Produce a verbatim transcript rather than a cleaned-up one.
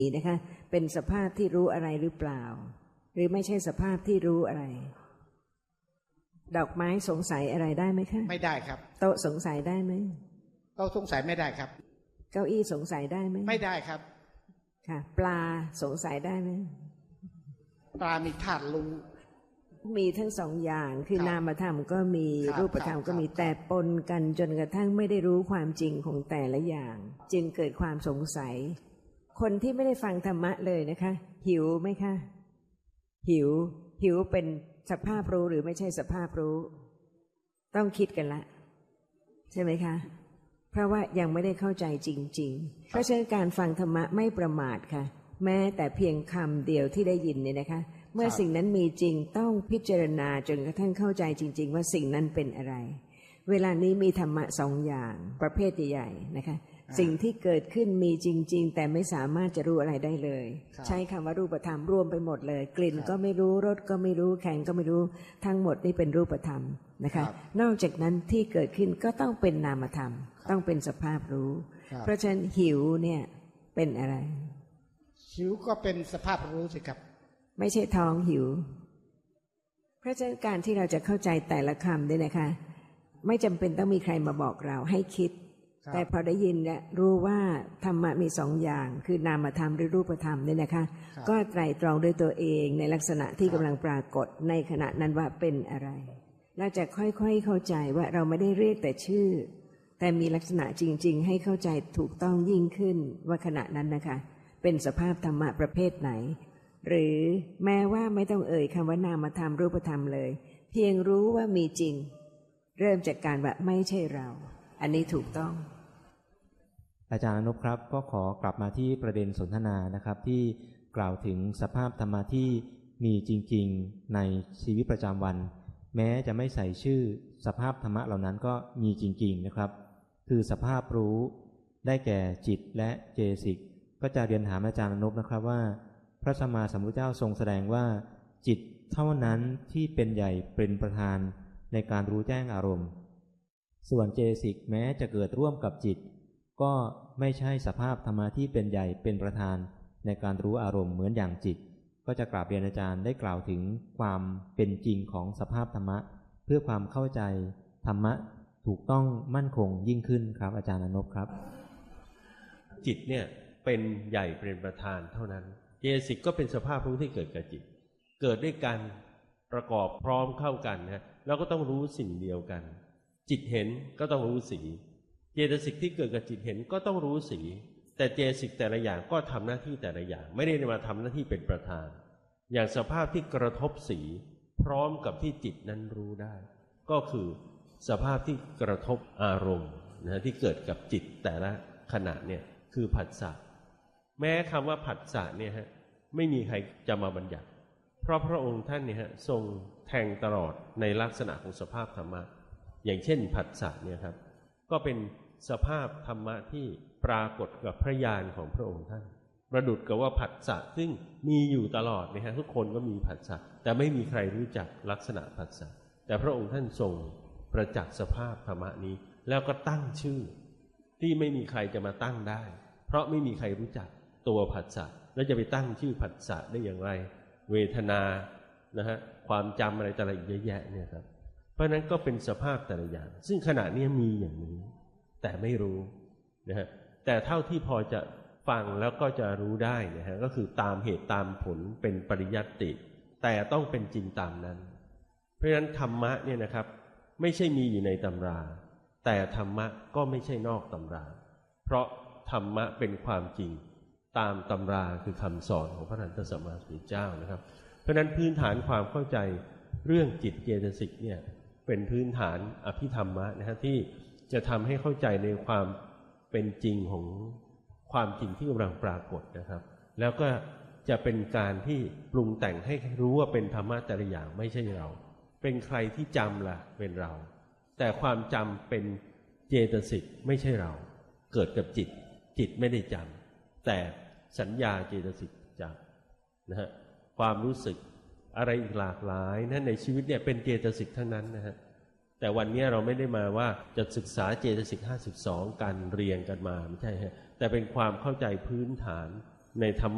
นะคะเป็นสภาพที่รู้อะไรหรือเปล่าหรือไม่ใช่สภาพที่รู้อะไรดอกไม้สงสัยอะไรได้ไหมคะไม่ได้ครับโต๊ะสงสัยได้ไหมโต๊ะสงสัยไม่ได้ครับเก้าอี้สงสัยได้ไหมไม่ได้ครับค่ะปลาสงสัยได้ไหมปลามีธาตุรู้มีทั้งสองอย่างคือนามธรรมก็มีรูปธรรมก็มีแต่ปนกันจนกระทั่งไม่ได้รู้ความจริงของแต่ละอย่างจึงเกิดความสงสัยคนที่ไม่ได้ฟังธรรมะเลยนะคะหิวไหมคะหิวหิวเป็นสภาพรู้หรือไม่ใช่สภาพรู้ต้องคิดกันละใช่ไหมคะเพราะว่ายังไม่ได้เข้าใจจริงๆเพราะฉะนั้นการฟังธรรมะไม่ประมาทค่ะแม้แต่เพียงคำเดียวที่ได้ยินเนี่ยนะคะเมื่อสิ่งนั้นมีจริงต้องพิจารณาจนกระทั่งเข้าใจจริงๆว่าสิ่งนั้นเป็นอะไรเวลานี้มีธรรมะสองอย่างประเภทใหญ่ๆนะคะสิ่งที่เกิดขึ้นมีจริงๆแต่ไม่สามารถจะรู้อะไรได้เลยใช้คำว่ารูปธรรมรวมไปหมดเลยกลิ่นก็ไม่รู้รสก็ไม่รู้แข็งก็ไม่รู้ทั้งหมดนี่เป็นรูปธรรมนะคะนอกจากนั้นที่เกิดขึ้นก็ต้องเป็นนามธรรมต้องเป็นสภาพรู้เพราะฉะนั้นหิวเนี่ยเป็นอะไรหิวก็เป็นสภาพรู้สิครับไม่ใช่ท้องหิวเพราะฉะนั้นการที่เราจะเข้าใจแต่ละคำเนี่ยนะคะไม่จำเป็นต้องมีใครมาบอกเราให้คิดแต่พอได้ยินและรู้ว่าธรรมะมีสองอย่างคือนามธรรมหรือรูปธรรมเนี่ยนะคะก็ไตร่ตรองด้วยตัวเองในลักษณะที่กำลังปรากฏในขณะนั้นว่าเป็นอะไรเราจะค่อยๆเข้าใจว่าเราไม่ได้เรียกแต่ชื่อแต่มีลักษณะจริงๆให้เข้าใจถูกต้องยิ่งขึ้นว่าขณะนั้นนะคะเป็นสภาพธรรมะประเภทไหนหรือแม้ว่าไม่ต้องเอ่ยคำว่านามธรรมรูปธรรมเลยเพียงรู้ว่ามีจริงเริ่มจากการว่าไม่ใช่เราอันนี้ถูกต้องอาจารย์อนุครับก็ขอกลับมาที่ประเด็นสนทนานะครับที่กล่าวถึงสภาพธรรมะที่มีจริงๆในชีวิตประจำวันแม้จะไม่ใส่ชื่อสภาพธรรมะเหล่านั้นก็มีจริงๆนะครับคือสภาพรู้ได้แก่จิตและเจสิกก็จะเรียนถามอาจารย์อนุนะครับว่าพระสัมมาสัมพุทธเจ้าทรงแสดงว่าจิตเท่านั้นที่เป็นใหญ่เป็นประธานในการรู้แจ้งอารมณ์ส่วนเจสิกแม้จะเกิดร่วมกับจิตก็ไม่ใช่สภาพธรรมะที่เป็นใหญ่เป็นประธานในการรู้อารมณ์เหมือนอย่างจิตก็จะกราบเรียนอาจารย์ได้กล่าวถึงความเป็นจริงของสภาพธรรมะเพื่อความเข้าใจธรรมะถูกต้องมั่นคงยิ่งขึ้นครับอาจารย์อนุครับจิตเนี่ยเป็นใหญ่เป็นประธานเท่านั้นเจสิกก็เป็นสภาพรู้ที่เกิดกับจิตเกิดด้วยกันประกอบพร้อมเข้ากันนะแล้วก็ต้องรู้สิ่งเดียวกันจิตเห็นก็ต้องรู้สีเจตสิกที่เกิดกับจิตเห็นก็ต้องรู้สีแต่เจตสิกแต่ละอย่างก็ทำหน้าที่แต่ละอย่างไม่ได้มาทำหน้าที่เป็นประธานอย่างสภาพที่กระทบสีพร้อมกับที่จิตนั้นรู้ได้ก็คือสภาพที่กระทบอารมณ์นะที่เกิดกับจิตแต่ละขณะเนี่ยคือผัสสะแม้คำว่าผัสสะเนี่ยฮะไม่มีใครจะมาบัญญัติเพราะพระองค์ท่านเนี่ยฮะทรงแทงตลอดในลักษณะของสภาพธรรมะอย่างเช่นผัสสะเนี่ยครับก็เป็นสภาพธรรมะที่ปรากฏกับพระญาณของพระองค์ท่านประดุจกับว่าผัสสะซึ่งมีอยู่ตลอดนะฮะทุกคนก็มีผัสสะแต่ไม่มีใครรู้จักลักษณะผัสสะแต่พระองค์ท่านทรงประจักษ์สภาพธรรมะนี้แล้วก็ตั้งชื่อที่ไม่มีใครจะมาตั้งได้เพราะไม่มีใครรู้จักตัวผัสสะแล้วจะไปตั้งชื่อผัสสะได้อย่างไรเวทนานะฮะความจำอะไรแต่ละอีกเยอะแยะเนี่ยครับเพราะนั้นก็เป็นสภาพแต่ละอย่างซึ่งขณะนี้มีอย่างนี้แต่ไม่รู้นะฮะแต่เท่าที่พอจะฟังแล้วก็จะรู้ได้นะฮะก็คือตามเหตุตามผลเป็นปริยัติแต่ต้องเป็นจริงตามนั้นเพราะฉะนั้นธรรมะเนี่ยนะครับไม่ใช่มีอยู่ในตำราแต่ธรรมะก็ไม่ใช่นอกตำราเพราะธรรมะเป็นความจริงตามตำราคือคำสอนของพระอรหันตสัมมาสัมพุทธเจ้านะครับเพราะนั้นพื้นฐานความเข้าใจเรื่องจิตเจตสิกเนี่ยเป็นพื้นฐานอภิธรรมะนะฮะที่จะทำให้เข้าใจในความเป็นจริงของความจริงที่กำลังปรากฏนะครับแล้วก็จะเป็นการที่ปรุงแต่งให้รู้ว่าเป็นธรรมะแต่ละอย่างไม่ใช่เราเป็นใครที่จำล่ะเป็นเราแต่ความจำเป็นเจตสิกไม่ใช่เราเกิดกับจิตจิตไม่ได้จำแต่สัญญาเจตสิกจำนะฮะความรู้สึกอะไรอีกหลากหลายนะในชีวิตเนี่ยเป็นเจตสิกทั้งนั้นนะฮะแต่วันนี้เราไม่ได้มาว่าจะศึกษาเจตสิกห้าสิบสองกันเรียงกันมาไม่ใช่ฮะแต่เป็นความเข้าใจพื้นฐานในธรรม